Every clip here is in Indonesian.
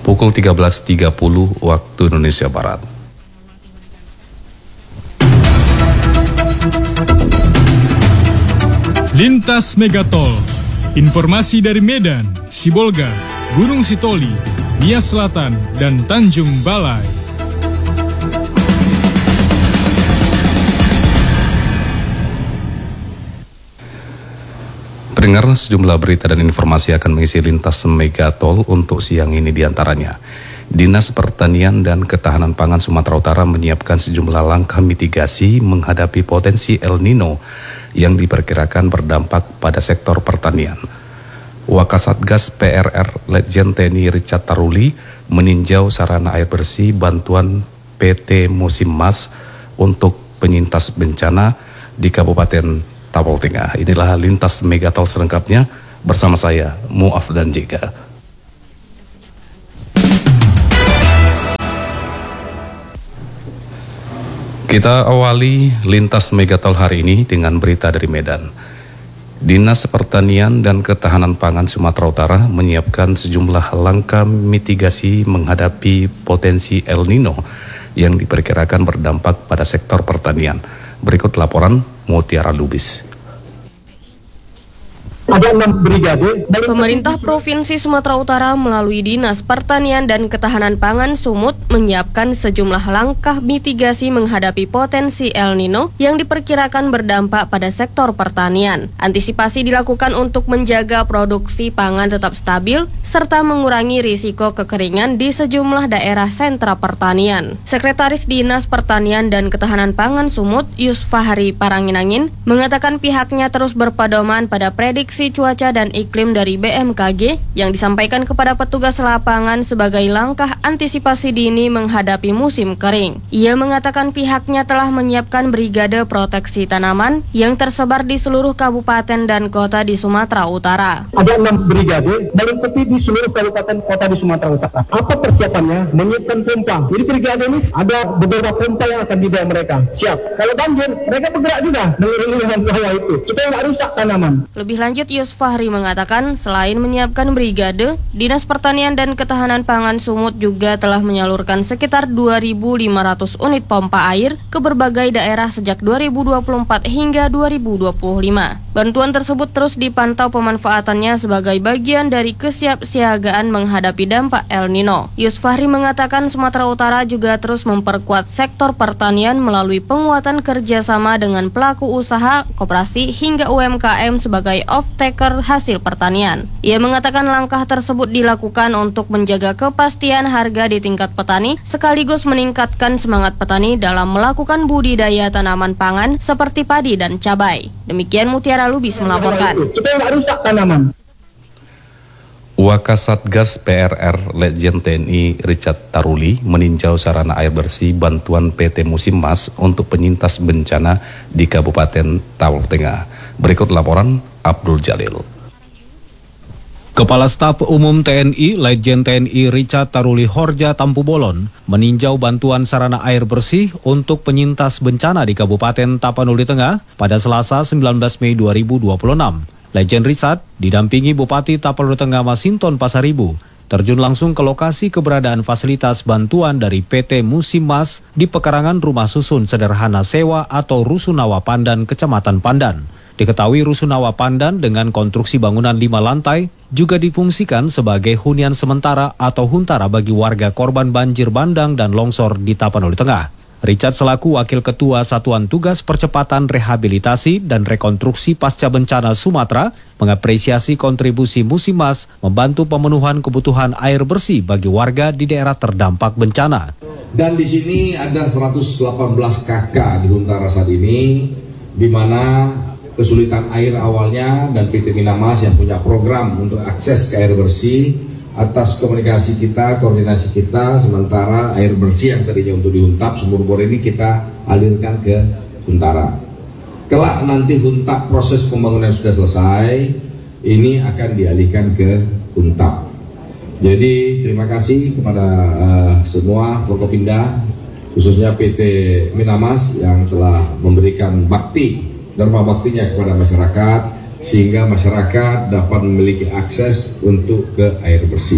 pukul 13.30 waktu Indonesia Barat. Lintas Megatol, informasi dari Medan, Sibolga, Gunung Sitoli, Nias Selatan, dan Tanjung Balai. Pendengar, sejumlah berita dan informasi akan mengisi lintas Megatol untuk siang ini diantaranya. Dinas Pertanian dan Ketahanan Pangan Sumatera Utara menyiapkan sejumlah langkah mitigasi menghadapi potensi El Nino yang diperkirakan berdampak pada sektor pertanian. Wakasatgas PRR Letjen TNI Richard Taruli meninjau sarana air bersih bantuan PT Musim Mas untuk penyintas bencana di Kabupaten Tapal Tengah. Inilah lintas Megatol selengkapnya bersama saya, Muaf dan Jika. Kita awali lintas Megatol hari ini dengan berita dari Medan. Dinas Pertanian dan Ketahanan Pangan Sumatera Utara menyiapkan sejumlah langkah mitigasi menghadapi potensi El Nino yang diperkirakan berdampak pada sektor pertanian. Berikut laporan Mutiara Lubis. Ada 6 brigade. Pemerintah Provinsi Sumatera Utara melalui Dinas Pertanian dan Ketahanan Pangan Sumut menyiapkan sejumlah langkah mitigasi menghadapi potensi El Nino yang diperkirakan berdampak pada sektor pertanian. Antisipasi dilakukan untuk menjaga produksi pangan tetap stabil serta mengurangi risiko kekeringan di sejumlah daerah sentra pertanian. Sekretaris Dinas Pertanian dan Ketahanan Pangan Sumut, Yusfahri Paranginangin, mengatakan pihaknya terus berpedoman pada prediksi cuaca dan iklim dari BMKG yang disampaikan kepada petugas lapangan sebagai langkah antisipasi dini menghadapi musim kering. Ia mengatakan pihaknya telah menyiapkan brigade proteksi tanaman yang tersebar di seluruh kabupaten dan kota di Sumatera Utara. Ada 6 brigade meliputi di seluruh kabupaten kota di Sumatera Utara. Apa persiapannya? Menyiapkan pompa. Jadi brigade ini ada beberapa pompa yang akan dibawa mereka. Siap. Kalau banjir, mereka bergerak juga dengan sawah itu supaya nggak rusak tanaman. Lebih lanjut, Yusfahri mengatakan selain menyiapkan brigade, Dinas Pertanian dan Ketahanan Pangan Sumut juga telah menyalurkan sekitar 2.500 unit pompa air ke berbagai daerah sejak 2024 hingga 2025. Bantuan tersebut terus dipantau pemanfaatannya sebagai bagian dari kesiapsiagaan menghadapi dampak El Nino. Yusfahri mengatakan Sumatera Utara juga terus memperkuat sektor pertanian melalui penguatan kerjasama dengan pelaku usaha, koperasi hingga UMKM sebagai off-taker hasil pertanian. Ia mengatakan langkah tersebut dilakukan untuk menjaga kepastian harga di tingkat petani sekaligus meningkatkan semangat petani dalam melakukan budidaya tanaman pangan seperti padi dan cabai. Demikian Mutiara Lubis melaporkan. Supaya nggak rusak tanaman. Wakasatgas PRR Letjen TNI Richard Taruli meninjau sarana air bersih bantuan PT Musim Mas untuk penyintas bencana di Kabupaten Tapal Tengah. Berikut laporan Abdul Jalil. Kepala Staf Umum TNI Letjen TNI Richard Taruli Horja Tampu Bolon meninjau bantuan sarana air bersih untuk penyintas bencana di Kabupaten Tapanuli Tengah pada Selasa 19 Mei 2026. Letjen Richard didampingi Bupati Tapanuli Tengah Masinton Pasaribu terjun langsung ke lokasi keberadaan fasilitas bantuan dari PT Musim Mas di pekarangan rumah susun sederhana sewa atau Rusunawa Pandan, Kecamatan Pandan. Diketahui Rusunawa Pandan dengan konstruksi bangunan 5 lantai juga difungsikan sebagai hunian sementara atau huntara bagi warga korban banjir bandang dan longsor di Tapanuli Tengah. Richard selaku Wakil Ketua Satuan Tugas Percepatan Rehabilitasi dan Rekonstruksi Pasca Bencana Sumatera mengapresiasi kontribusi Musim Mas membantu pemenuhan kebutuhan air bersih bagi warga di daerah terdampak bencana. Dan di sini ada 118 KK di huntara saat ini, di mana kesulitan air awalnya dan PT Minamas yang punya program untuk akses ke air bersih atas komunikasi kita, koordinasi kita, sementara air bersih yang tadinya untuk dihuntap sumur bor ini kita alirkan ke huntara. Kelak nanti huntap proses pembangunan sudah selesai, ini akan dialihkan ke huntap. Jadi terima kasih kepada semua Forkopimda, khususnya PT Minamas yang telah memberikan bakti, dharma baktinya kepada masyarakat, sehingga masyarakat dapat memiliki akses untuk ke air bersih.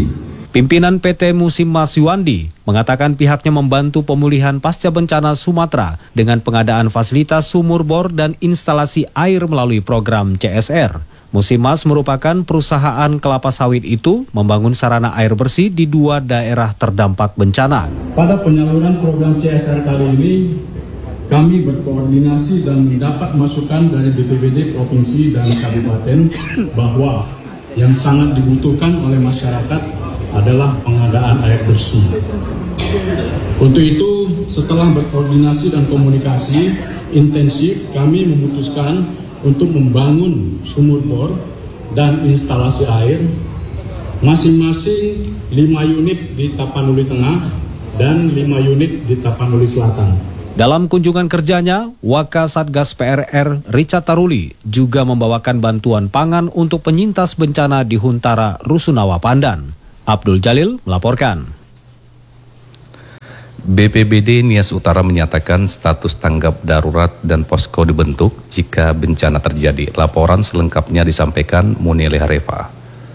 Pimpinan PT Musimas Yuandi mengatakan pihaknya membantu pemulihan pasca bencana Sumatera dengan pengadaan fasilitas sumur bor dan instalasi air melalui program CSR. Musimas merupakan perusahaan kelapa sawit itu membangun sarana air bersih di 2 daerah terdampak bencana. Pada penyaluran program CSR kali ini, kami berkoordinasi dan mendapat masukan dari BPBD Provinsi dan Kabupaten bahwa yang sangat dibutuhkan oleh masyarakat adalah pengadaan air bersih. Untuk itu, setelah berkoordinasi dan komunikasi intensif, kami memutuskan untuk membangun sumur bor dan instalasi air masing-masing 5 unit di Tapanuli Tengah dan 5 unit di Tapanuli Selatan. Dalam kunjungan kerjanya, Wakasatgas PRR Richard Taruli juga membawakan bantuan pangan untuk penyintas bencana di Huntara Rusunawa Pandan. Abdul Jalil melaporkan. BPBD Nias Utara menyatakan status tanggap darurat dan posko dibentuk jika bencana terjadi. Laporan selengkapnya disampaikan Munele Harefa.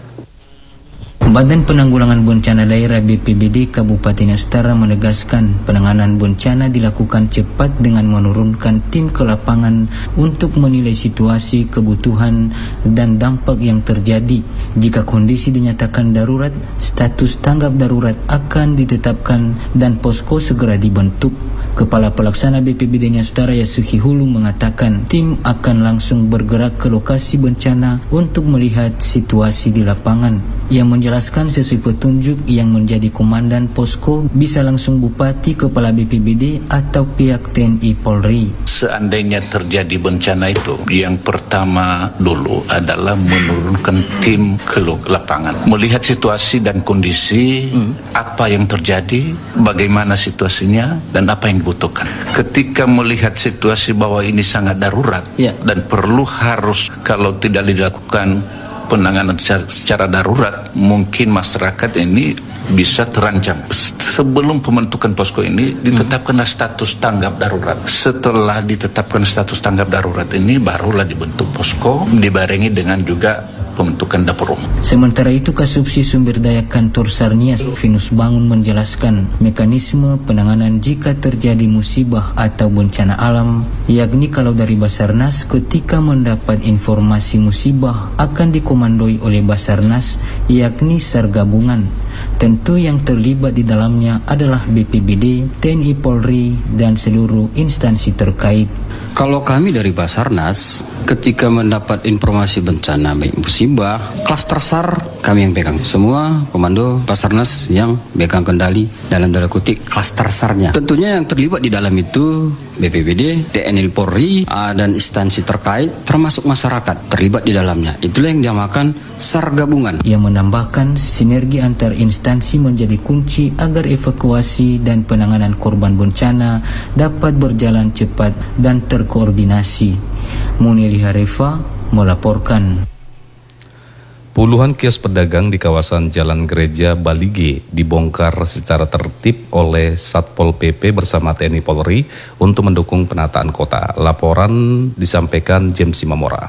Badan Penanggulangan Bencana Daerah BPBD Kabupaten Nias Utara menegaskan penanganan bencana dilakukan cepat dengan menurunkan tim ke lapangan untuk menilai situasi, kebutuhan, dan dampak yang terjadi. Jika kondisi dinyatakan darurat, status tanggap darurat akan ditetapkan dan posko segera dibentuk. Kepala Pelaksana BPBD Nias Utara Yasuki Hulu mengatakan tim akan langsung bergerak ke lokasi bencana untuk melihat situasi di lapangan. Ia menjelaskan sesuai petunjuk yang menjadi komandan posko bisa langsung Bupati, Kepala BPBD atau pihak TNI Polri. Seandainya terjadi bencana itu, yang pertama dulu adalah menurunkan tim ke lapangan, melihat situasi dan kondisi apa yang terjadi, bagaimana situasinya, dan apa yang dibutuhkan. Ketika melihat situasi bahwa ini sangat darurat dan perlu harus, kalau tidak dilakukan penanganan secara darurat, mungkin masyarakat ini bisa terancam. Sebelum pembentukan posko ini ditetapkanlah status tanggap darurat. Setelah ditetapkan status tanggap darurat ini, barulah dibentuk posko dibarengi dengan juga pembentukan dapur umum. Sementara itu, Kasubsi Sumber Daya Kantor Sarnias Vinus Bangun menjelaskan mekanisme penanganan jika terjadi musibah atau bencana alam, yakni kalau dari Basarnas ketika mendapat informasi musibah akan dikomandoi oleh Basarnas, yakni SAR gabungan. Tentu yang terlibat di dalamnya adalah BPBD, TNI Polri, dan seluruh instansi terkait. Kalau kami dari Basarnas, ketika mendapat informasi bencana baik musibah, klaster SAR kami yang pegang. Semua komando Basarnas yang pegang kendali dalam tanda kutip klaster SAR-nya. Tentunya yang terlibat di dalam itu BPBD, TNI Polri, dan instansi terkait termasuk masyarakat terlibat di dalamnya. Itulah yang dinamakan SAR gabungan. Ia menambahkan sinergi antar instansi menjadi kunci agar evakuasi dan penanganan korban bencana dapat berjalan cepat dan terkoordinasi. Munili Harefa melaporkan. Puluhan kios pedagang di kawasan Jalan Gereja Balige dibongkar secara tertib oleh Satpol PP bersama TNI Polri untuk mendukung penataan kota. Laporan disampaikan James Simamora.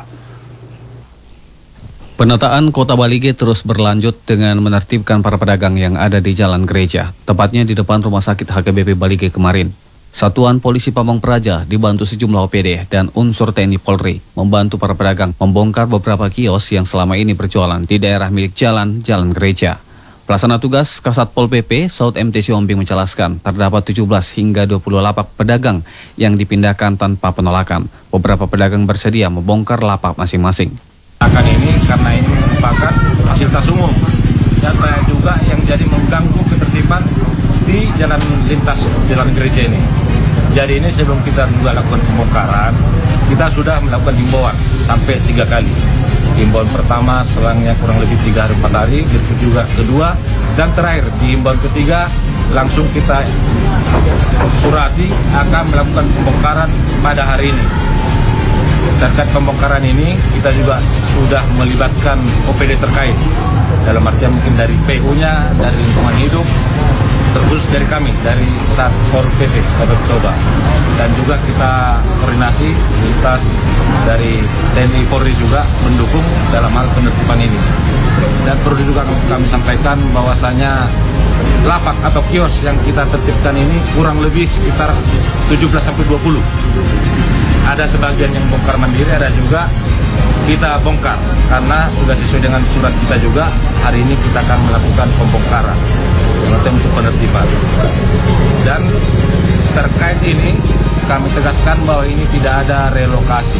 Penataan Kota Balige terus berlanjut dengan menertibkan para pedagang yang ada di Jalan Gereja, tepatnya di depan Rumah Sakit HKBP Balige kemarin. Satuan Polisi Pamong Praja dibantu sejumlah OPD dan unsur TNI Polri membantu para pedagang membongkar beberapa kios yang selama ini berjualan di daerah milik Jalan Gereja. Pelaksana tugas Kasatpol PP Saud MT Siombing menjelaskan terdapat 17 hingga 20 lapak pedagang yang dipindahkan tanpa penolakan. Beberapa pedagang bersedia membongkar lapak masing-masing. Ini karena ini merupakan fasilitas umum dan juga yang jadi mengganggu ketertiban di jalan lintas Jalan Gereja ini. Jadi ini sebelum kita juga lakukan pembongkaran, kita sudah melakukan himbauan sampai 3 kali. Himbauan pertama selangnya kurang lebih 3 hari 4 hari, berikut juga kedua, dan terakhir di himbauan ketiga langsung kita surati akan melakukan pembongkaran pada hari ini. Terkait pembongkaran ini kita juga sudah melibatkan OPD terkait, dalam artian mungkin dari PU-nya, dari lingkungan hidup, terus dari kami, dari Satpol PP Kabupaten Toba, dan juga kita koordinasi lintas dari TNI Polri juga mendukung dalam hal penertiban ini. Dan perlu juga kami sampaikan bahwasanya lapak atau kios yang kita tertibkan ini kurang lebih sekitar 17-20. Ada sebagian yang bongkar mandiri, ada juga kita bongkar karena sudah sesuai dengan surat kita juga. Hari ini kita akan melakukan pembongkaran untuk penertiban. Dan terkait ini kami tegaskan bahwa ini tidak ada relokasi.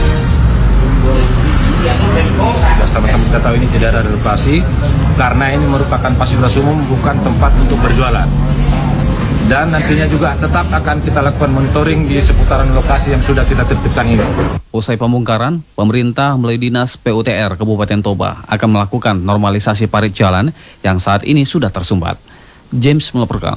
Sama-sama kita tahu ini tidak ada relokasi karena ini merupakan fasilitas umum, bukan tempat untuk berjualan. Dan nantinya juga tetap akan kita lakukan monitoring di seputaran lokasi yang sudah kita tertibkan ini. Usai pembongkaran, pemerintah melalui Dinas PUTR Kabupaten Toba akan melakukan normalisasi parit jalan yang saat ini sudah tersumbat. James melaporkan.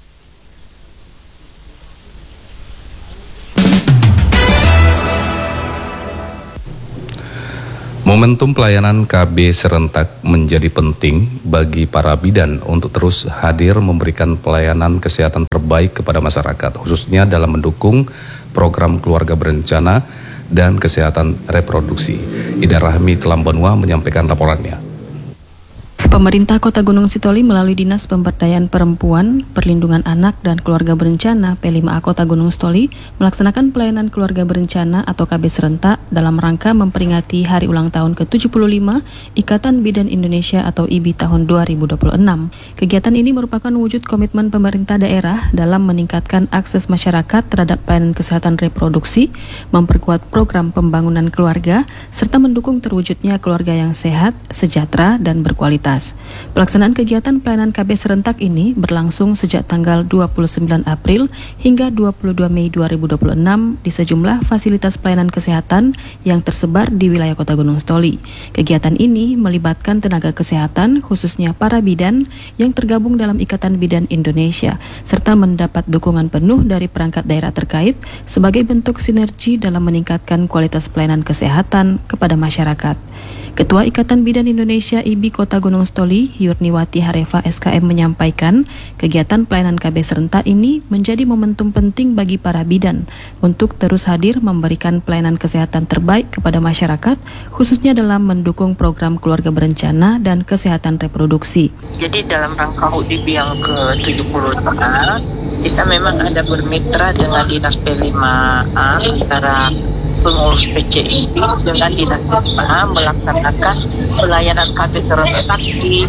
Momentum pelayanan KB serentak menjadi penting bagi para bidan untuk terus hadir memberikan pelayanan kesehatan terbaik kepada masyarakat, khususnya dalam mendukung program keluarga berencana dan kesehatan reproduksi. Ida Rahmi Telambanua menyampaikan laporannya. Pemerintah Kota Gunung Sitoli melalui Dinas Pemberdayaan Perempuan, Perlindungan Anak dan Keluarga Berencana P5A Kota Gunung Sitoli melaksanakan pelayanan keluarga berencana atau KB serentak dalam rangka memperingati Hari Ulang Tahun ke-75 Ikatan Bidan Indonesia atau IBI tahun 2026. Kegiatan ini merupakan wujud komitmen pemerintah daerah dalam meningkatkan akses masyarakat terhadap pelayanan kesehatan reproduksi, memperkuat program pembangunan keluarga, serta mendukung terwujudnya keluarga yang sehat, sejahtera, dan berkualitas. Pelaksanaan kegiatan pelayanan KB serentak ini berlangsung sejak tanggal 29 April hingga 22 Mei 2026 di sejumlah fasilitas pelayanan kesehatan yang tersebar di wilayah Kota Gunung Sitoli. Kegiatan ini melibatkan tenaga kesehatan, khususnya para bidan yang tergabung dalam Ikatan Bidan Indonesia, serta mendapat dukungan penuh dari perangkat daerah terkait sebagai bentuk sinergi dalam meningkatkan kualitas pelayanan kesehatan kepada masyarakat. Ketua Ikatan Bidan Indonesia IBI Kota Gunung Sitoli, Yurniwati Harefa SKM menyampaikan, kegiatan pelayanan KB serentak ini menjadi momentum penting bagi para bidan untuk terus hadir memberikan pelayanan kesehatan terbaik kepada masyarakat, khususnya dalam mendukung program keluarga berencana dan kesehatan reproduksi. Jadi dalam rangka IBI yang ke-75, kita memang ada bermitra dengan Dinas P5A antara pengurus PCI dengan Dinas P5A melaksanakan pelayanan KB serentak di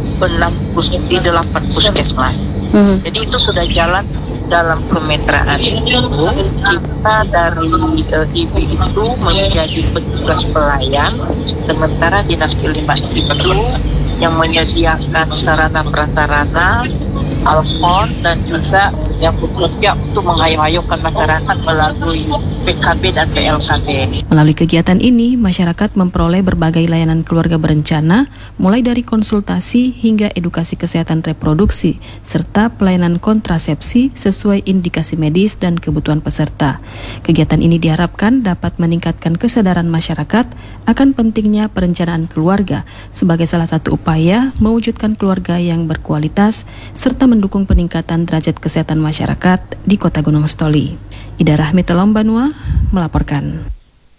8 puskesmas. Jadi itu sudah jalan dalam kemitraan itu. Kita dari IBI itu menjadi petugas pelayan, sementara Dinas P5 itu yang menyediakan sarana prasarana, alkon, dan juga yang bekerja untuk mengayo-ayokan masyarakat melalui PKB dan PLKB. Melalui kegiatan ini, masyarakat memperoleh berbagai layanan keluarga berencana, mulai dari konsultasi hingga edukasi kesehatan reproduksi, serta pelayanan kontrasepsi sesuai indikasi medis dan kebutuhan peserta. Kegiatan ini diharapkan dapat meningkatkan kesadaran masyarakat akan pentingnya perencanaan keluarga sebagai salah satu upaya mewujudkan keluarga yang berkualitas, serta mendukung peningkatan derajat kesehatan masyarakat di Kota Gunung Sitoli. Ida Rahmi Telambanua melaporkan.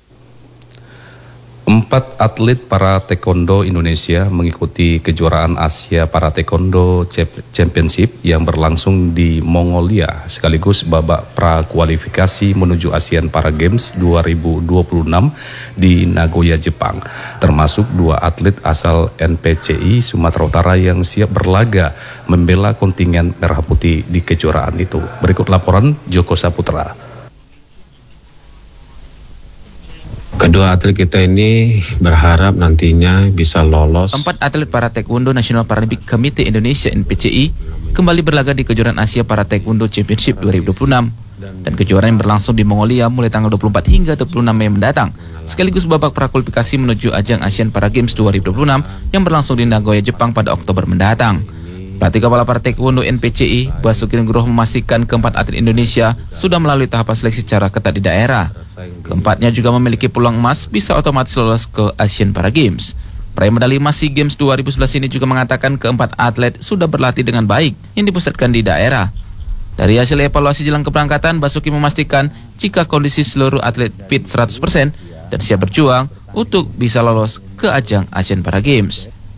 4 atlet para taekwondo Indonesia mengikuti kejuaraan Asia Para Taekwondo Championship yang berlangsung di Mongolia sekaligus babak prakualifikasi menuju Asian Para Games 2026 di Nagoya, Jepang. Termasuk 2 atlet asal NPCI Sumatera Utara yang siap berlaga membela kontingen Merah Putih di kejuaraan itu. Berikut laporan Joko Saputra. Kedua atlet kita ini berharap nantinya bisa lolos. 4 atlet para taekwondo National Paralympic Committee Indonesia NPCI kembali berlaga di kejuaraan Asia Para Taekwondo Championship 2026 dan kejuaraan yang berlangsung di Mongolia mulai tanggal 24 hingga 26 Mei mendatang, sekaligus babak prakualifikasi menuju ajang Asian Para Games 2026 yang berlangsung di Nagoya, Jepang pada Oktober mendatang. Pelatih Kepala Para Taekwondo NPCI, Basuki Nugroho memastikan keempat atlet Indonesia sudah melalui tahapan seleksi secara ketat di daerah. Keempatnya juga memiliki peluang emas bisa otomatis lolos ke Asian Para Games. Peraih medali emas SEA Games 2011 ini juga mengatakan keempat atlet sudah berlatih dengan baik yang dipusatkan di daerah. Dari hasil evaluasi jelang keberangkatan, Basuki memastikan jika kondisi seluruh atlet fit 100% dan siap berjuang untuk bisa lolos ke ajang Asian Para Games.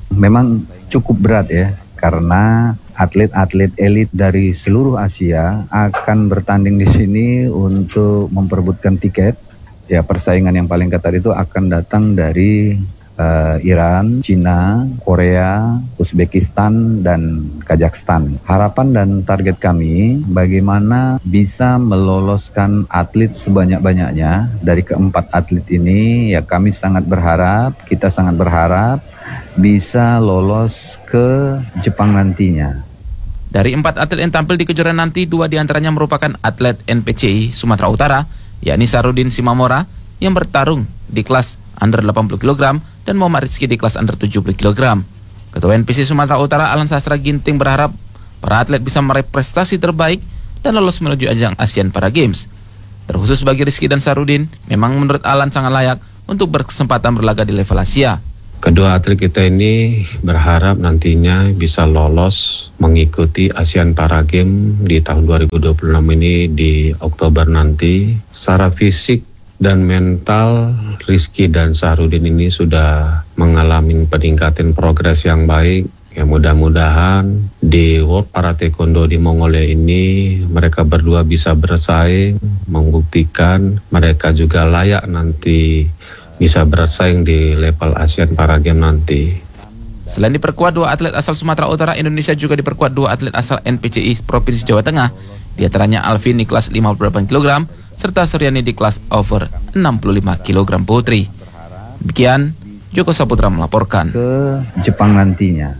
Memang cukup berat ya, karena atlet-atlet elit dari seluruh Asia akan bertanding di sini untuk memperebutkan tiket. Ya, persaingan yang paling ketat itu akan datang dari Iran, Cina, Korea, Uzbekistan, dan Kazakhstan. Harapan dan target kami bagaimana bisa meloloskan atlet sebanyak-banyaknya dari keempat atlet ini. Ya, kami sangat berharap, kita sangat berharap bisa lolos ke Jepang nantinya. Dari 4 atlet yang tampil di kejuaraan nanti, 2 diantaranya merupakan atlet NPCI Sumatera Utara, yakni Sarudin Simamora yang bertarung di kelas under 80 kg dan Muhammad Rizky di kelas under 70 kg. Ketua NPC Sumatera Utara Alan Sastra Ginting berharap para atlet bisa meraih prestasi terbaik dan lolos menuju ajang ASEAN Para Games. Terkhusus bagi Rizky dan Sarudin, memang menurut Alan sangat layak untuk berkesempatan berlaga di level Asia. Kedua atlet kita ini berharap nantinya bisa lolos mengikuti ASEAN Para Games di tahun 2026 ini di Oktober nanti. Secara fisik dan mental, Rizky dan Sahrudin ini sudah mengalami peningkatan progres yang baik. Ya, mudah-mudahan di World Para Taekwondo di Mongolia ini mereka berdua bisa bersaing, membuktikan mereka juga layak nanti bisa bersaing di level ASEAN Para Games nanti. Selain diperkuat 2 atlet asal Sumatera Utara, Indonesia juga diperkuat 2 atlet asal NPCI Provinsi Jawa Tengah, di antaranya Alvin di kelas 58 kg, serta Suryani di kelas over 65 kg putri. Demikian, Joko Saputra melaporkan. Ke Jepang nantinya.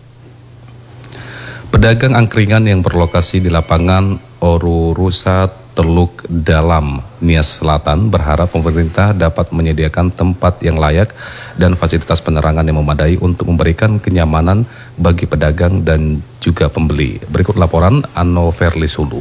Pedagang angkringan yang berlokasi di lapangan Orurusa Teluk Dalam, Nias Selatan berharap pemerintah dapat menyediakan tempat yang layak dan fasilitas penerangan yang memadai untuk memberikan kenyamanan bagi pedagang dan juga pembeli. Berikut laporan Anno Verlisulu.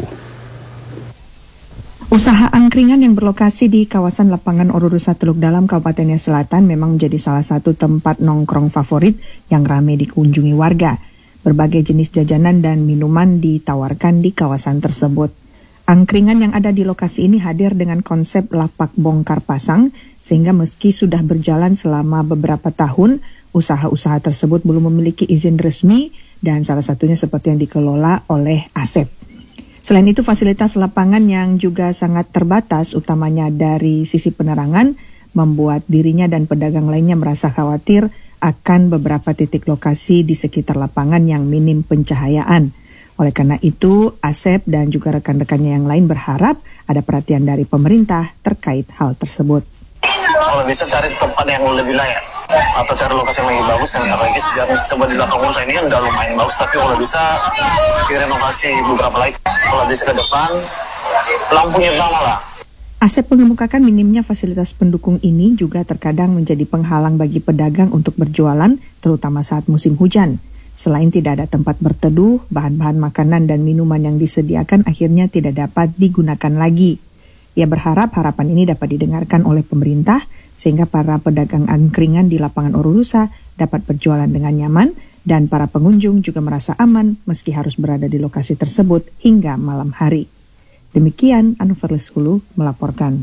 Usaha angkringan yang berlokasi di kawasan lapangan Orurusa Teluk Dalam, Kabupaten Nias Selatan memang menjadi salah satu tempat nongkrong favorit yang ramai dikunjungi warga. Berbagai jenis jajanan dan minuman ditawarkan di kawasan tersebut. Angkringan yang ada di lokasi ini hadir dengan konsep lapak bongkar pasang, sehingga meski sudah berjalan selama beberapa tahun, usaha-usaha tersebut belum memiliki izin resmi dan salah satunya seperti yang dikelola oleh ASEP. Selain itu, fasilitas lapangan yang juga sangat terbatas, utamanya dari sisi penerangan, membuat dirinya dan pedagang lainnya merasa khawatir akan beberapa titik lokasi di sekitar lapangan yang minim pencahayaan. Oleh karena itu, ASEP dan juga rekan-rekannya yang lain berharap ada perhatian dari pemerintah terkait hal tersebut. Kalau bisa cari tempat yang lebih layak atau cari lokasi yang lebih bagus, dan apalagi sebuah di belakang Orurusa ini kan udah lumayan bagus, tapi kalau bisa direnovasi beberapa lagi. Kalau bisa ke depan, lampunya utama lah. ASEP mengemukakan minimnya fasilitas pendukung ini juga terkadang menjadi penghalang bagi pedagang untuk berjualan, terutama saat musim hujan. Selain tidak ada tempat berteduh, bahan-bahan makanan dan minuman yang disediakan akhirnya tidak dapat digunakan lagi. Ia berharap harapan ini dapat didengarkan oleh pemerintah sehingga para pedagang angkringan di lapangan Orurusa dapat berjualan dengan nyaman dan para pengunjung juga merasa aman meski harus berada di lokasi tersebut hingga malam hari. Demikian, Anno Verlisulu melaporkan.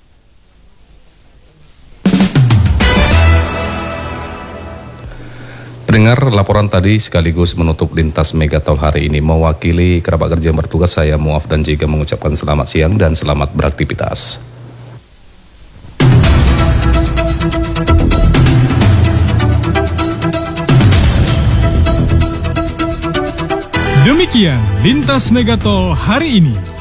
Pendengar, laporan tadi sekaligus menutup lintas Megatol hari ini. Mewakili kerabat kerja yang bertugas, saya Muaf dan juga mengucapkan selamat siang dan selamat beraktivitas. Demikian lintas Megatol hari ini.